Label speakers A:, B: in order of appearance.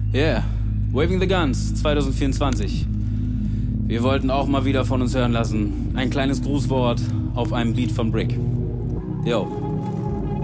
A: Yeah, Waving the Guns 2024. Wir wollten auch mal wieder von uns hören lassen. Ein kleines Grußwort auf einem Beat von Brick. Yo.